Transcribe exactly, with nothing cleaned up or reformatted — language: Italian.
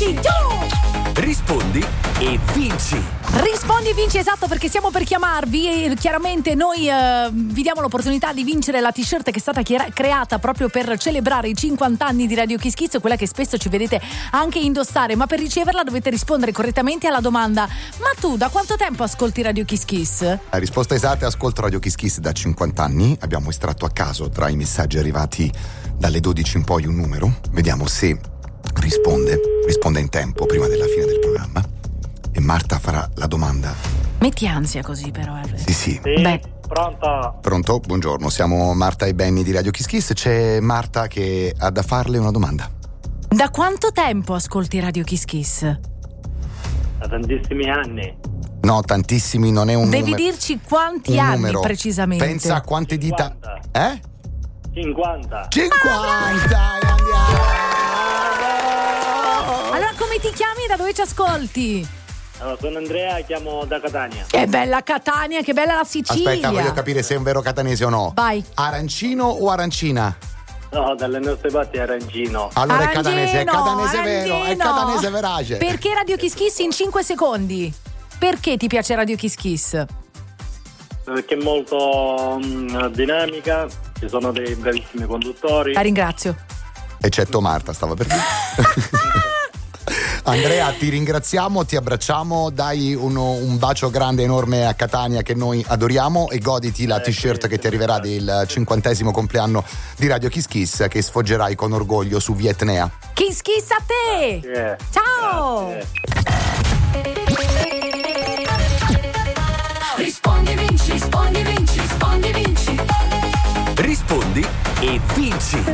Ricky, tu! Rispondi e vinci. Rispondi e vinci, esatto, perché stiamo per chiamarvi e chiaramente noi eh, vi diamo l'opportunità di vincere la t-shirt che è stata chiara- creata proprio per celebrare i cinquanta anni di Radio Kiss Kiss, quella che spesso ci vedete anche indossare, ma per riceverla dovete rispondere correttamente alla domanda: ma tu da quanto tempo ascolti Radio Kiss Kiss? La risposta esatta è: ascolto Radio Kiss Kiss da cinquanta anni. Abbiamo estratto a caso tra i messaggi arrivati dalle dodici in poi un numero, vediamo se risponde risponde in tempo prima della fine del programma e Marta farà la domanda. Metti ansia così però eh. Sì sì, Sì, Beh. pronto? Pronto? Buongiorno, siamo Marta e Benny di Radio Kiss Kiss. C'è Marta che ha da farle una domanda. Da quanto tempo ascolti Radio Kiss Kiss? Da tantissimi anni. No, tantissimi non è un Devi numero. dirci quanti un anni numero. precisamente. Pensa a quante dita. cinquanta. Eh? cinquanta. cinquanta e andiamo. Allora come ti chiami e da dove ci ascolti? Allora, sono Andrea, chiamo da Catania. Che bella Catania, che bella la Sicilia. Aspetta, voglio capire se è un vero catanese o no. Vai. Arancino o arancina? No, dalle nostre parti è arancino. Allora Arancino, è catanese, è catanese arancino. vero, è catanese verace. Perché Radio Kiss Kiss in cinque secondi? Perché ti piace Radio Kiss Kiss? Perché è molto mh, dinamica, ci sono dei bravissimi conduttori. La ringrazio. Eccetto Marta, stava per dire. Andrea, ti ringraziamo, ti abbracciamo, dai uno, un bacio grande, enorme a Catania che noi adoriamo e goditi la Eh, t-shirt sì, che ti arriverà del cinquantesimo compleanno di Radio Kiss Kiss che sfoggerai con orgoglio su Vietnea. Kiss Kiss a te! Grazie. Ciao! Grazie. Rispondi, vinci, rispondi, vinci, rispondi, vinci. Rispondi e vinci.